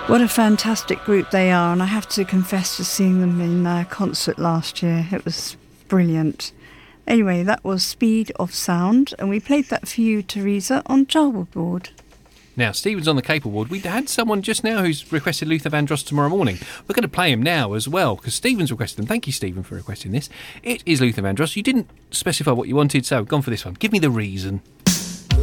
What a fantastic group they are, and I have to confess to seeing them in concert last year. It was brilliant. Anyway, that was Speed of Sound, and we played that for you, Teresa, on Java Board. Now, Stephen's on the Capel Board. We had someone just now who's requested Luther Vandross tomorrow morning. We're going to play him now as well, because Stephen's requested them. Thank you, Stephen, for requesting this. It is Luther Vandross. You didn't specify what you wanted, so I've gone for this one. Give me the reason.